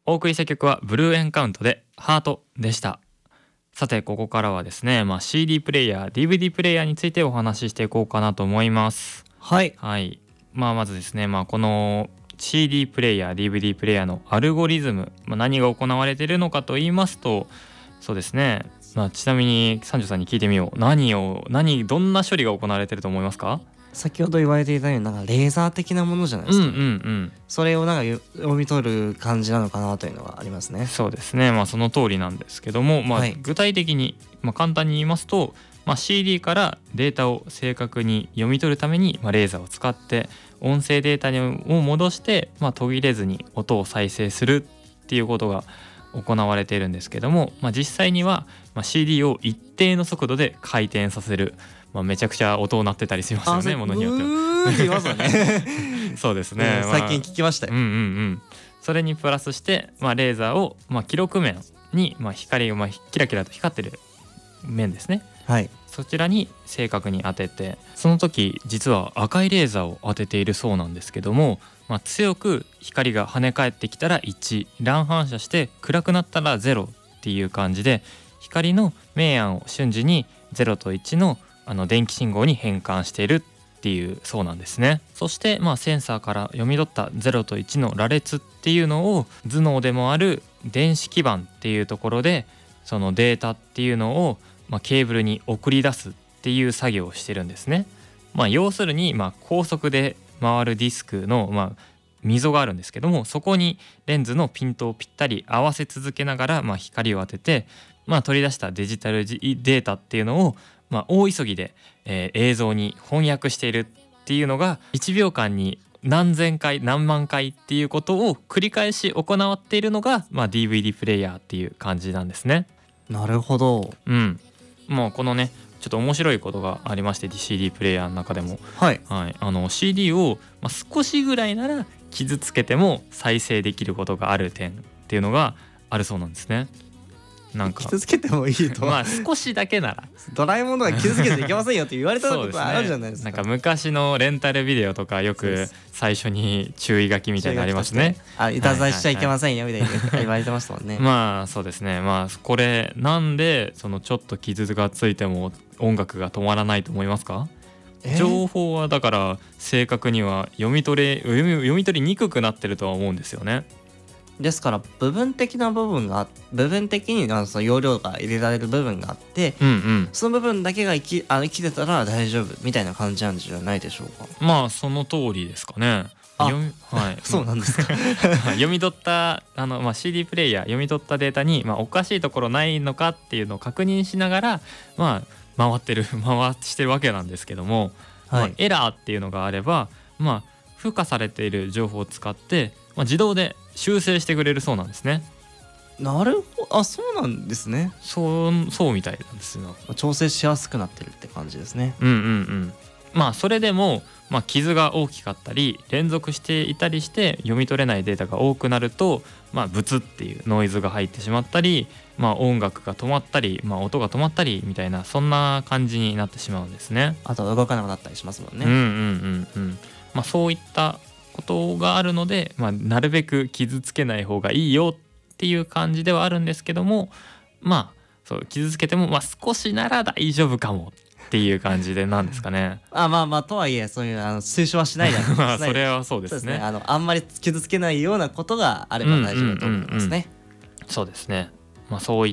お送りした曲はブルーエンカウントでハートでした。さてここからはですね、CD プレイヤー DVD プレイヤーについてお話ししていこうかなと思います。 はい、 まずですね、この CD プレイヤー DVD プレイヤーのアルゴリズム、何が行われているのかと言いますと、そうですね、ちなみに三条さんに聞いてみよう。どんな処理が行われていると思いますか？ 先ほど言われていたようになんかレーザー的なものじゃないですか、それをなんか読み取る感じなのかなというのがありますね。 そうですね、その通りなんですけども、具体的に、簡単に言いますと、CD からデータを正確に読み取るために、レーザーを使って音声データを戻して、途切れずに音を再生するっていうことが行われているんですけども、実際には、CD を一定の速度で回転させる、めちゃくちゃ音を鳴ってたりしますよね、ものによっては。 うーって言いますよねそうですね、 最近聞きましたよ。 それにプラスして、レーザーを、記録面に、光が、キラキラと光ってる面ですね、そちらに正確に当てて、その時実は赤いレーザーを当てているそうなんですけども、強く光が跳ね返ってきたら1、乱反射して暗くなったら0っていう感じで、光の明暗を瞬時に0と1の電気信号に変換しているっていうそうなんですね。そして、センサーから読み取った0と1の羅列っていうのを頭脳でもある電子基板っていうところで、そのデータっていうのを、ケーブルに送り出すっていう作業をしてるんですね。要するに、高速で回るディスクの、溝があるんですけども、そこにレンズのピントをぴったり合わせ続けながら、光を当てて、取り出したデジタルデータっていうのを、大急ぎで、映像に翻訳しているっていうのが、1秒間に何千回何万回っていうことを繰り返し行っているのが、DVD プレイヤーっていう感じなんですね。 なるほど。 もうこのね、ちょっと面白いことがありまして、 CD プレイヤーの中でも、CD を、少しぐらいなら傷つけても再生できることがある点っていうのがあるそうなんですね。なんか傷つけてもいいと少しだけならドラえもんとか傷つけていけませんよって言われたことあるじゃないですか。 なんか昔のレンタルビデオとかよく最初に注意書きみたいなのありますね。 いたずらしちゃいけませんよみたいに言われてましたもんね。 そうですね。これなんでそのちょっと傷がついても音楽が止まらないと思いますか？情報はだから正確には読み取りにくくなってるとは思うんですよね。 ですから部分的にその容量が入れられる部分があって、その部分だけが生きてたら大丈夫みたいな感じなんじゃないでしょうか。 その通りですかね。 そうなんですか。 読み取ったCD プレイヤー読み取ったデータに、おかしいところないのかっていうのを確認しながら、回してるわけなんですけども、エラーっていうのがあれば、付加されている情報を使って、自動で修正してくれるそうなんですね。 なるほど。そうなんですね。 そうみたいなんですよ。 調整しやすくなってるって感じですね。 それでも、傷が大きかったり連続していたりして読み取れないデータが多くなると、ブツっていうノイズが入ってしまったり、音楽が止まったり、音が止まったりみたいな、そんな感じになってしまうんですね。 あと動かなくなったりしますもんね。 そういったことがあるので、なるべく傷つけない方がいいよっていう感じではあるんですけども、そう傷つけても少しなら大丈夫かもっていう感じでなんですかね。 とはいえそういう推奨はしないでそれはそうですね。 あんまり傷つけないようなことがあれば大丈夫と思いますね。 そうですね。そういった、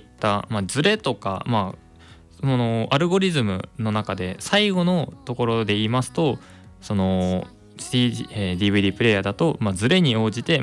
ズレとか、そのアルゴリズムの中で最後のところで言いますと、そのDVD プレイヤーだと、ズレに応じて